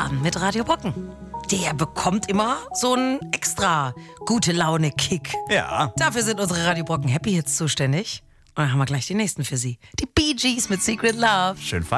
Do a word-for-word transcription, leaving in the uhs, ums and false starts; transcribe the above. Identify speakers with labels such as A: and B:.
A: Feierabend mit Radio Brocken. Der bekommt immer so einen extra gute Laune-Kick.
B: Ja.
A: Dafür sind unsere Radio Brocken Happy Hits zuständig. Und dann haben wir gleich die nächsten für Sie. Die Bee Gees mit Secret Love.
B: Schön feiern.